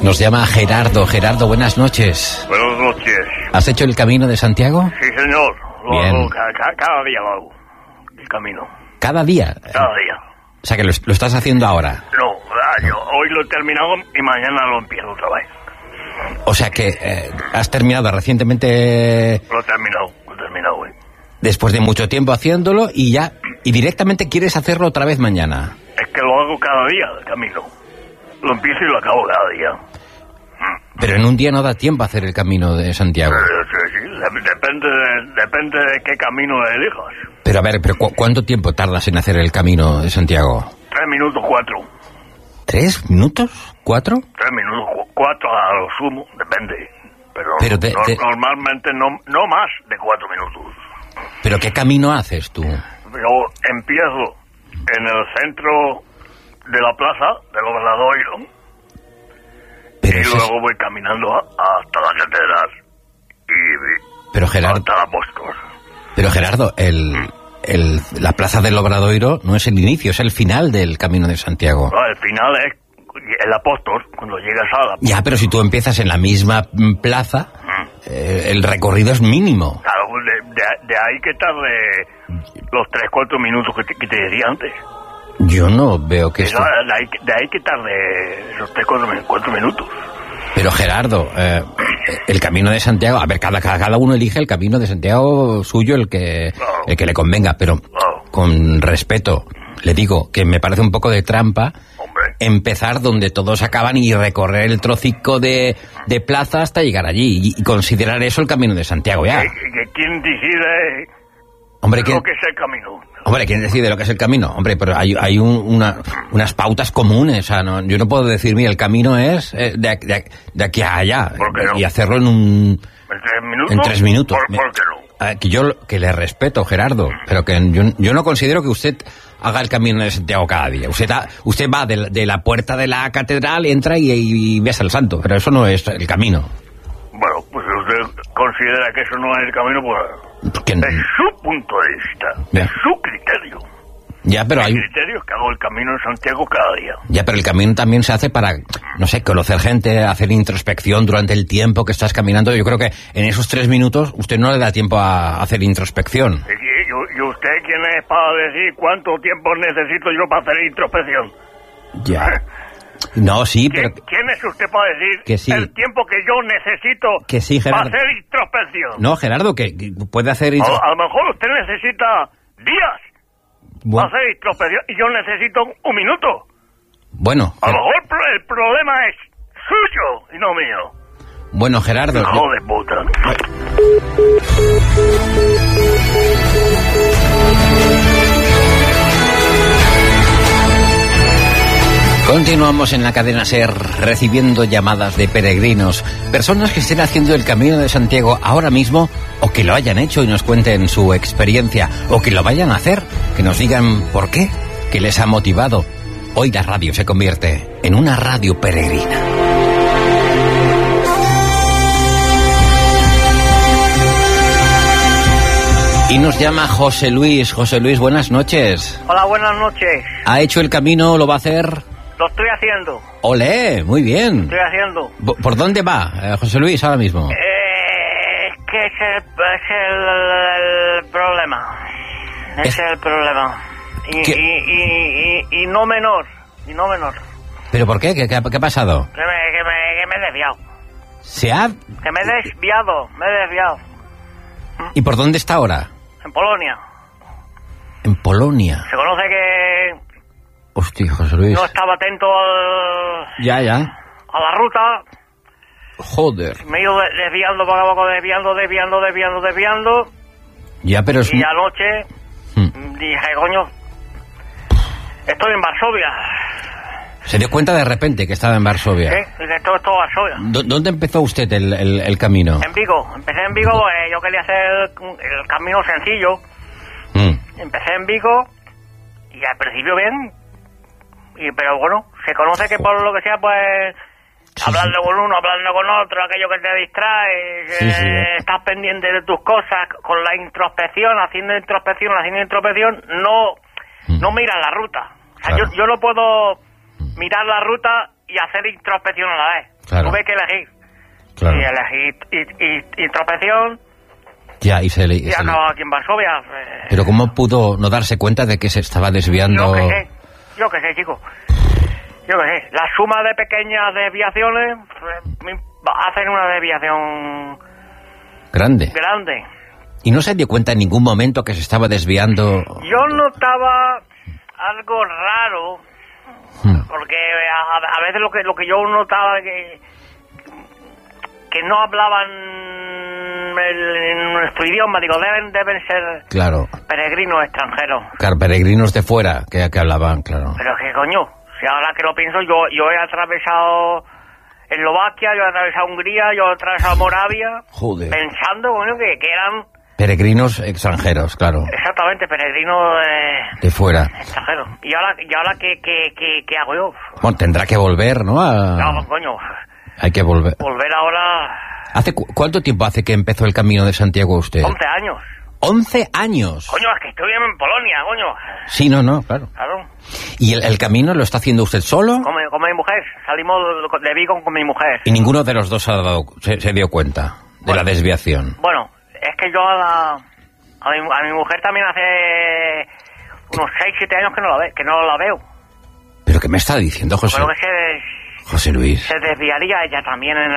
Nos llama Gerardo. Gerardo, buenas noches. Buenas noches. ¿Has hecho el Camino de Santiago? Sí, señor. Lo Bien. hago cada día lo hago. El camino. ¿Cada día? Cada día. O sea, que lo estás haciendo ahora. No, yo hoy lo he terminado y mañana lo empiezo otra vez. O sea, que has terminado recientemente, Lo he terminado hoy. después de mucho tiempo haciéndolo, y directamente quieres hacerlo otra vez mañana. Es que lo hago cada día, el camino. Lo empiezo y lo acabo cada día. Pero en un día no da tiempo a hacer el Camino de Santiago. Sí, depende de qué camino elijas. Pero a ver, ¿cuánto tiempo tardas en hacer el Camino de Santiago? 3 minutos, 4. ¿3 minutos? ¿4? 3 minutos, 4 a lo sumo, depende. Pero normalmente no más de 4 minutos. ¿Pero qué camino haces tú? Yo empiezo en el centro de la plaza del Obradoiro Pero y eso luego voy caminando hasta la catedral Pero y Gerardo, hasta el apóstol. pero Gerardo, la Plaza del Obradoiro no es el inicio, es el final del Camino de Santiago. No, el final es el apóstol, cuando llegas a la... Ya, pero si tú empiezas en la misma plaza, el recorrido es mínimo. Claro, de ahí que tarde los 3-4 minutos que te decía antes. Yo no veo que esto... De ahí que tarde los 3-4 minutos. Pero Gerardo, el Camino de Santiago, a ver, cada uno elige el Camino de Santiago suyo, el que le convenga, pero con respeto, le digo que me parece un poco de trampa empezar donde todos acaban y recorrer el trocico de plaza hasta llegar allí y considerar eso el Camino de Santiago, ya. ¿Quién decide lo que es el camino? Hombre, ¿quién decide lo que es el camino? Hombre, pero hay unas pautas comunes. O sea, yo no puedo decir, mira, el camino es de aquí a allá. Y hacerlo en 3 minutos. ¿Por qué no? Que yo que le respeto, Gerardo, pero que yo no considero que usted haga el Camino de Santiago cada día. Usted va de la puerta de la catedral, entra y besa al santo, pero eso no es el camino. Bueno, pues si usted considera que eso no es el camino, pues es su punto de vista, es su criterio. Ya, pero el criterio es que hago el Camino de Santiago cada día. Ya, pero el camino también se hace para, no sé, conocer gente, hacer introspección durante el tiempo que estás caminando. Yo creo que en esos 3 minutos usted no le da tiempo a hacer introspección. ¿Y usted quién es para decir cuánto tiempo necesito yo para hacer introspección? Ya. No, sí, pero... ¿Quién es usted para decir que sí, el tiempo que yo necesito que sí, para hacer introspección? No, Gerardo, que puede hacer introspección. A lo mejor usted necesita días para hacer introspección y yo necesito 1 minuto. Bueno. A lo mejor el problema es suyo y no mío. Bueno, Gerardo... Hijo de puta. Continuamos en la cadena SER recibiendo llamadas de peregrinos, personas que estén haciendo el Camino de Santiago ahora mismo o que lo hayan hecho y nos cuenten su experiencia o que lo vayan a hacer, que nos digan por qué, qué les ha motivado. Hoy la radio se convierte en una radio peregrina. Y nos llama José Luis. José Luis, buenas noches. Hola, buenas noches. ¿Ha hecho el camino? ¿Lo va a hacer? Lo estoy haciendo. ¡Olé! Muy bien. Estoy haciendo. ¿Por dónde va, José Luis, ahora mismo? Que es el problema. Es el problema. Y no menor. Y no menor. ¿Pero por qué? ¿Qué ha pasado? Que me he desviado. ¿Se ha...? Que me he desviado. ¿Y por dónde está ahora? En Polonia. En Polonia. Se conoce que... Hostia, José Luis. No estaba atento al... Ya. a la ruta. Joder. Me he ido desviando poco a poco, desviando. Ya, pero es... Y anoche dije, coño, estoy en Varsovia. ¿Se dio cuenta de repente que estaba en Varsovia? Sí, esto es todo Varsovia. ¿Dónde empezó usted el camino? En Vigo. Empecé en Vigo, yo quería hacer el camino sencillo. Empecé en Vigo y al principio bien. Pero bueno, se conoce que por lo que sea, pues... Sí, hablando con uno, hablando con otro, aquello que te distrae, estás pendiente de tus cosas, con la introspección, haciendo introspección, no miras la ruta. O sea, claro. yo no puedo mirar la ruta y hacer introspección a la vez. Claro. Tuve que elegir. Claro. Y elegí introspección. Ya, y acababa aquí en Varsovia. Pero ¿cómo pudo no darse cuenta de que se estaba desviando? Yo qué sé, chico. Yo qué sé. La suma de pequeñas desviaciones hacen una desviación... Grande. ¿Y no se dio cuenta en ningún momento que se estaba desviando? Yo notaba algo raro, porque a veces lo que yo notaba que no hablaban en nuestro idioma, digo, deben ser peregrinos extranjeros. Claro, peregrinos de fuera que hablaban, claro. Pero qué coño, si ahora que lo pienso, yo he atravesado Eslovaquia, yo he atravesado Hungría, yo he atravesado Moravia. Joder. Pensando, coño, que eran... Peregrinos extranjeros, claro. Exactamente, peregrinos de fuera. Extranjeros. ¿Y ahora qué hago yo? Bueno, tendrá que volver, ¿no? No, coño. Hay que volver. Volver ahora... ¿Cuánto tiempo hace que empezó el Camino de Santiago usted? 11 años. 11 años. Coño, es que estoy en Polonia, coño. Sí, claro. ¿Y el camino lo está haciendo usted solo? Con mi mujer. Salimos de Vigo con mi mujer. ¿Y ninguno de los dos se dio cuenta de la desviación? Bueno, es que yo a mi mujer también hace unos 6-7 años que no la veo. ¿Pero qué me está diciendo, José? Pero que José Luis. Se desviaría ella también en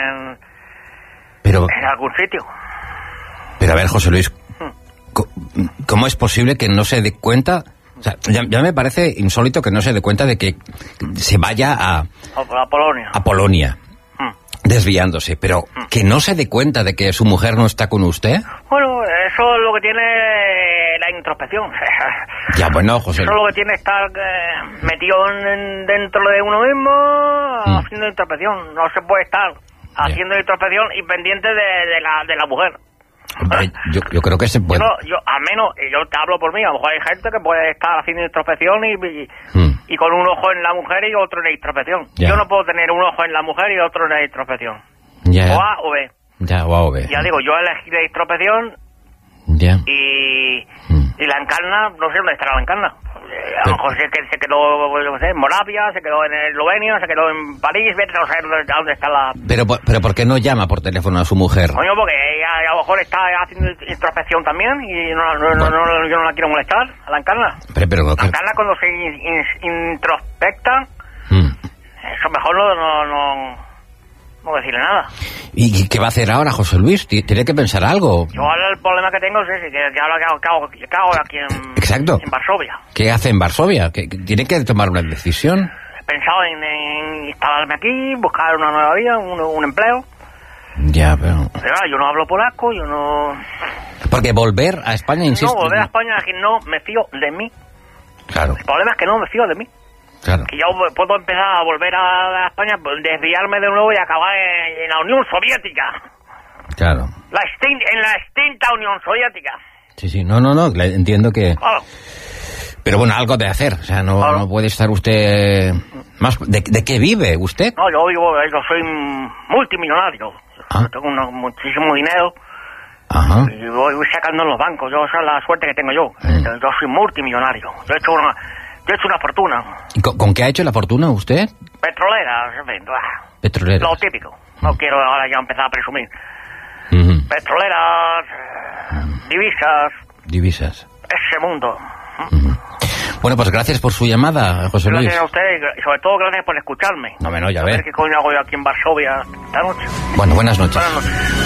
algún sitio. Pero a ver, José Luis, ¿cómo es posible que no se dé cuenta? O sea, ya me parece insólito que no se dé cuenta de que se vaya a Polonia. A Polonia, desviándose, pero que no se dé cuenta de que su mujer no está con usted. Bueno, eso es lo que tiene la introspección. Ya, bueno, José. Eso es lo que tiene estar metido dentro de uno mismo haciendo introspección. No se puede estar haciendo introspección y pendiente de la mujer. Hombre, yo creo que se puede. Yo al menos, yo te hablo por mí, a lo mejor hay gente que puede estar haciendo introspección y con un ojo en la mujer y otro en la introspección. Ya. Yo no puedo tener un ojo en la mujer y otro en la introspección. Ya. O A o B. Ya, o A o B. Ya digo, yo elegí la introspección y la encarna, no sé dónde estará la encarna. A lo mejor se quedó, no sé, en Moravia, se quedó en Eslovenia, se quedó en París, vete a saber dónde está la... Pero ¿por qué no llama por teléfono a su mujer? Coño, porque ella a lo mejor está haciendo introspección también y yo no la quiero molestar, a la encarna. Pero la encarna cuando se introspecta, eso mejor no decirle nada. ¿Y qué va a hacer ahora, José Luis? ¿Tiene que pensar algo? Yo ahora el problema que tengo es ese, que ahora ¿qué hago aquí en Varsovia? ¿Qué hace en Varsovia? ¿Tiene que tomar una decisión? He pensado en instalarme aquí, buscar una nueva vida, un empleo. Ya, pero... Pero yo no hablo polaco, yo no... Porque volver a España, insisto... No, volver a España es que no me fío de mí. Claro. El problema es que no me fío de mí. Claro. Que yo puedo empezar a volver a España, desviarme de nuevo y acabar en la Unión Soviética. Claro. En la extinta Unión Soviética. Sí, no, entiendo que... Claro. Pero bueno, algo de hacer, o sea, no puede estar usted... más ¿De qué vive usted? No, yo soy multimillonario. Tengo muchísimo dinero. Ajá. Y voy sacando en los bancos, esa es la suerte que tengo yo. Yo soy multimillonario. Yo he hecho una fortuna. ¿Y con qué ha hecho la fortuna usted? Petrolera, en fin. Petrolera. Lo típico. No quiero ahora ya empezar a presumir. Petroleras, divisas. Ese mundo. Bueno, pues gracias por su llamada, José Luis. Gracias a usted y sobre todo gracias por escucharme. No, ya a ver qué coño hago yo aquí en Varsovia esta noche. Bueno, buenas noches. Buenas noches.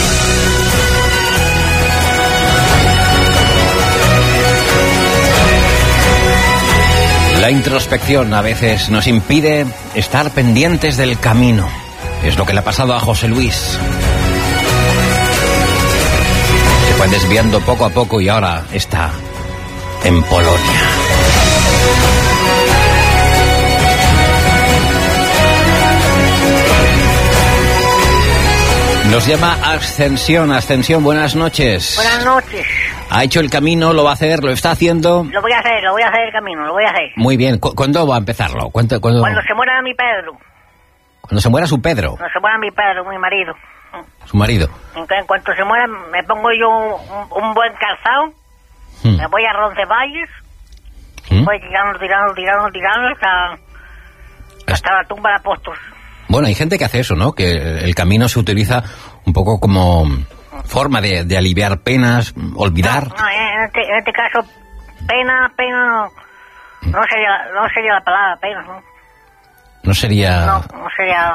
La introspección a veces nos impide estar pendientes del camino. Es lo que le ha pasado a José Luis. Se fue desviando poco a poco y ahora está en Polonia. Nos llama Ascensión. Ascensión, buenas noches. Buenas noches. ¿Ha hecho el camino? ¿Lo va a hacer? ¿Lo está haciendo? Lo voy a hacer el camino, lo voy a hacer. Muy bien. ¿Cuándo va a empezarlo? ¿Cuándo? Cuando se muera mi Pedro. ¿Cuando se muera su Pedro? Cuando se muera mi Pedro, mi marido. ¿Su marido? En cuanto se muera, me pongo yo un buen calzado, me voy a Roncesvalles, voy tirando hasta la tumba de apóstol. Bueno, hay gente que hace eso, ¿no? Que el camino se utiliza un poco como forma de aliviar penas, olvidar. No, en este caso, pena no sería la palabra pena, ¿no? No sería... No sería...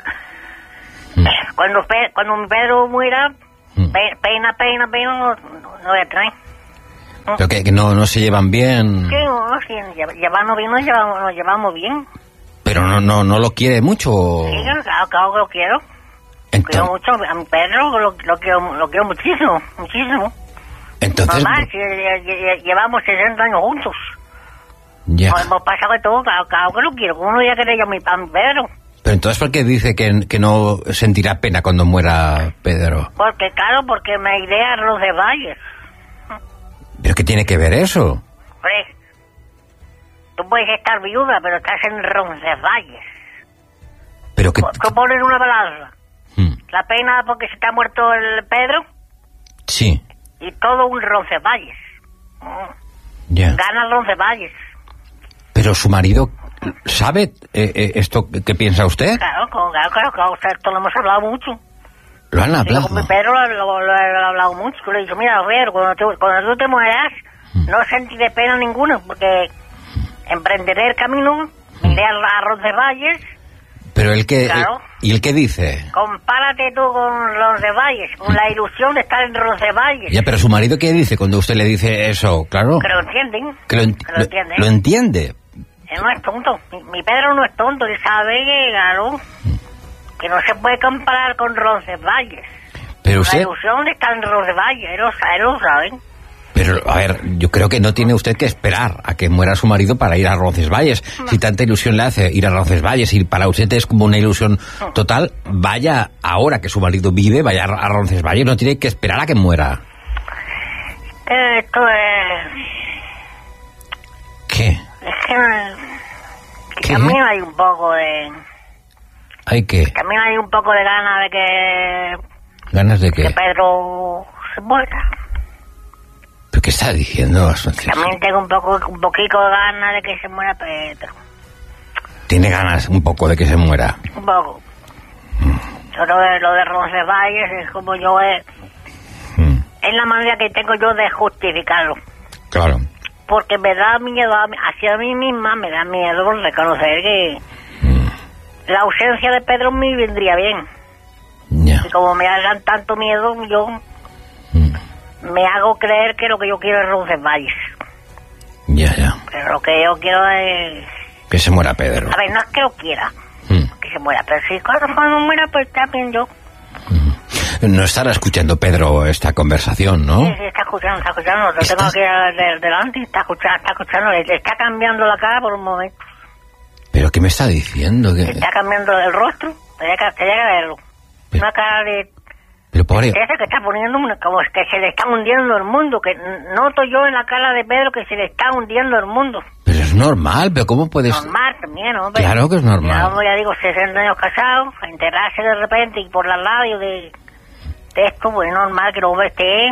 Cuando mi Pedro muera, pena no voy a tener. Pero que no se llevan bien. Sí, llevarnos bien, nos llevamos bien. Pero no lo quiere mucho. Sí, claro que lo quiero. Entonces... Quiero mucho a mi Pedro, lo quiero muchísimo. Entonces... Normal, si llevamos 60 años juntos. Ya. Nos hemos pasado de todo, claro que lo quiero. Como no voy a querer yo a mi Pedro. Pero entonces, ¿por qué dice que no sentirá pena cuando muera Pedro? Porque me iré a Roncesvalles. ¿Pero qué tiene que ver eso? Hombre, tú puedes estar viuda, pero estás en Roncesvalles. Pero que... ¿Tú pones una balanza? La pena porque se te ha muerto el Pedro. Sí. Y todo un Roncesvalles. Ya. Gana Roncesvalles. Pero su marido... ¿Sabe esto que piensa usted? Claro, esto lo hemos hablado mucho. ¿Lo han hablado? Con mi Pedro lo he hablado mucho. Yo le he dicho, mira, Pedro, cuando tú te mueras, no sentiré pena ninguna, porque emprenderé el camino, iré a Roncesvalles. Pero él que... Claro. ¿Y él qué dice? Compárate tú con Roncesvalles, con la ilusión de estar en Roncesvalles. Ya, pero su marido ¿qué dice cuando usted le dice eso? Claro. Que lo entienden. Que lo entiende. ¿Lo entiende? Él no es tonto. Mi Pedro no es tonto. Él sabe que, claro, que no se puede comparar con Roncesvalles. Pero usted... La ilusión de estar en Roncesvalles. Él lo sabe. Pero, a ver, yo creo que no tiene usted que esperar a que muera su marido para ir a Roncesvalles. No. Si tanta ilusión le hace ir a Roncesvalles y para usted es como una ilusión total, vaya ahora que su marido vive, vaya a Roncesvalles. No tiene que esperar a que muera. Esto es... ¿Qué? Es que también hay un poco de... ¿Hay qué? También hay un poco de ganas de que... ¿Ganas de qué? Que Pedro se muera. ¿Pero qué está diciendo, Asunción? También tengo un poquito de ganas de que se muera Pedro. ¿Tiene ganas un poco de que se muera? Un poco. Lo de Roncesvalles es como yo... Es la manera que tengo yo de justificarlo. Claro. Porque me da miedo, hacia mí misma me da miedo reconocer que la ausencia de Pedro me vendría bien. Yeah. Y como me hagan tanto miedo, yo me hago creer que lo que yo quiero es Roncesvalles. Ya. Pero lo que yo quiero es... Que se muera Pedro. A ver, no es que lo quiera, que se muera, pero si cuando muera, pues también yo. No estará escuchando Pedro esta conversación, ¿no? Sí, está escuchando. Lo tengo aquí delante, está escuchando. Le está cambiando la cara por un momento. ¿Pero qué me está diciendo? Le está cambiando el rostro, tenía que verlo. Una cara de... Pero pobre... que está poniendo como es que se le está hundiendo el mundo, que noto yo en la cara de Pedro que se le está hundiendo el mundo. Pero es normal, pero ¿cómo puedes...? Normal también, hombre. Claro que es normal. Ya digo, 60 años casados, a enterarse de repente y por la radio de esto, pues es normal que el hombre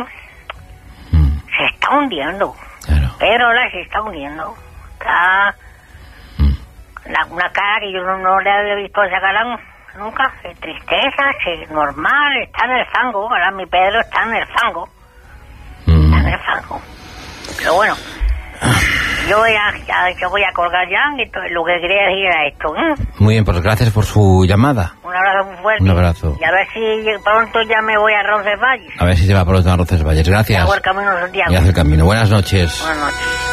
se está hundiendo. Claro. Pero ahora se está hundiendo. Está una cara que yo no le había visto esa cara nunca. Es tristeza, es normal, está en el fango. Ahora mi Pedro está en el fango. Está en el fango. Pero bueno, yo voy a colgar ya. Entonces, lo que quería decir era esto. Muy bien, pues gracias por su llamada. Un abrazo muy fuerte. Un abrazo. Y a ver si pronto ya me voy a Roncesvalles. A ver si se va pronto a Roncesvalles. Gracias. Hago el camino de Santiago. Y hace el camino. Buenas noches. Buenas noches.